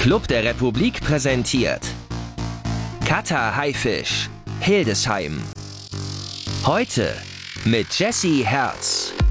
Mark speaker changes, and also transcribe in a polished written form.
Speaker 1: Club der Republik präsentiert Cutter Haifisch, Hildesheim. Heute mit Jessie Herz.